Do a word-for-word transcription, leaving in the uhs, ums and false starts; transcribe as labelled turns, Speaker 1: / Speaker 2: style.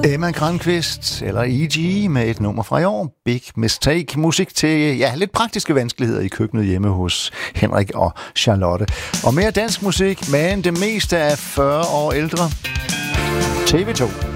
Speaker 1: Emma Granqvist, eller E G, med et nummer fra i år. Big Mistake. Musik til, ja, lidt praktiske vanskeligheder i køkkenet hjemme hos Henrik og Charlotte. Og mere dansk musik, men det meste er fyrre år ældre. T V to.